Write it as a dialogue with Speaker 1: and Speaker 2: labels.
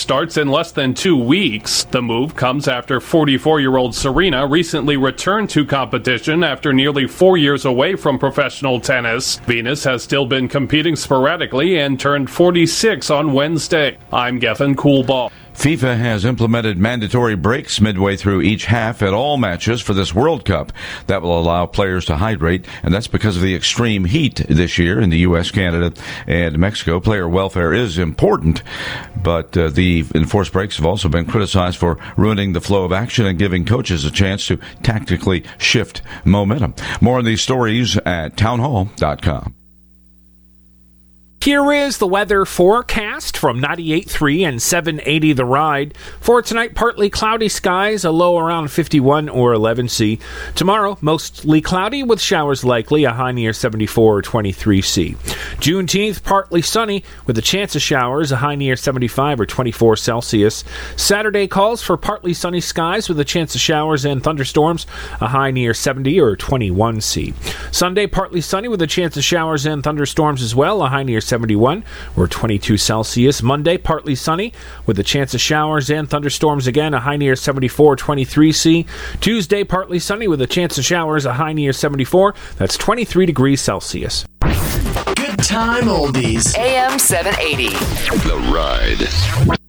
Speaker 1: starts in less than 2 weeks. The move comes after 44-year-old Serena recently returned to competition after nearly 4 years away from professional tennis. Venus has still been competing sporadically and turned 46 on Wednesday. I'm Gethin Coolball.
Speaker 2: FIFA has implemented mandatory breaks midway through each half at all matches for this World Cup. That will allow players to hydrate, and that's because of the extreme heat this year in the U.S., Canada, and Mexico. Player welfare is important, but the enforced breaks have also been criticized for ruining the flow of action and giving coaches a chance to tactically shift momentum. More on these stories at townhall.com.
Speaker 3: Here is the weather forecast from 98.3 and 780 The Ride. For tonight, partly cloudy skies, a low around 51 or 11 C. Tomorrow, mostly cloudy with showers likely, a high near 74 or 23 C. Juneteenth, partly sunny with a chance of showers, a high near 75 or 24 Celsius. Saturday calls for partly sunny skies with a chance of showers and thunderstorms, a high near 70 or 21 C. Sunday, partly sunny with a chance of showers and thunderstorms as well, a high near 71 or 22 Celsius. Monday, partly sunny with a chance of showers and thunderstorms again, a high near 74, 23 C. Tuesday, partly sunny with a chance of showers, a high near 74. That's 23 degrees Celsius.
Speaker 4: Good time oldies.
Speaker 5: AM 780.
Speaker 6: The Ride.